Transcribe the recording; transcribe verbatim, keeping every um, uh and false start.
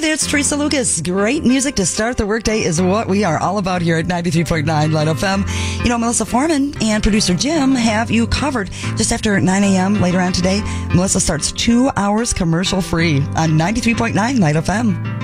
there, it's Teresa Lucas. Great music to start the workday is what we are all about here at ninety-three point nine Light F M. You know, Melissa Foreman and producer Jim have you covered. Just after nine a.m. later on today, Melissa starts two hours commercial free on ninety-three point nine Light F M.